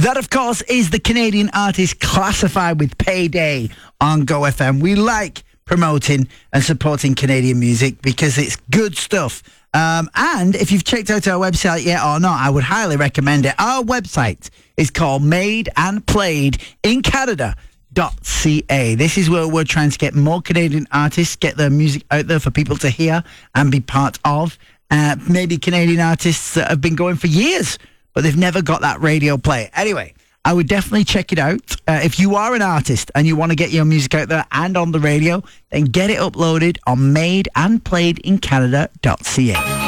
That, of course, is the Canadian artist Classified with Payday on Go FM. We like promoting and supporting Canadian music because it's good stuff. And if you've checked out our website yet or not, I would highly recommend it. Our website is called Made and Played in Canada.ca. This is where we're trying to get more Canadian artists, get their music out there for people to hear and be part of. Maybe Canadian artists that have been going for years, but they've never got that radio play. Anyway, I would definitely check it out. If you are an artist and you want to get your music out there and on the radio, then get it uploaded on madeandplayedincanadaa.ca.